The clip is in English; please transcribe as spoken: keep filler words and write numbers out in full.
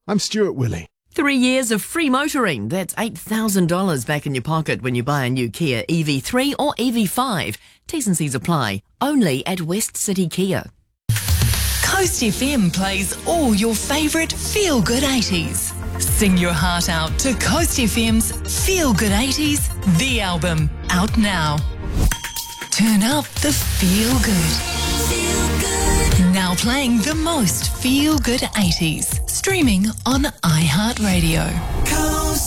I'm Stuart Willie. Three years of free motoring. That's eight thousand dollars back in your pocket when you buy a new Kia E V three or E V five. T's and C's apply. Only at West City Kia. Coast F M plays all your favourite feel-good eighties. Sing your heart out to Coast F M's Feel Good eighties, the album, out now. Turn up the feel good. Feel good. Now playing the most feel good eighties. Streaming on iHeartRadio. Coast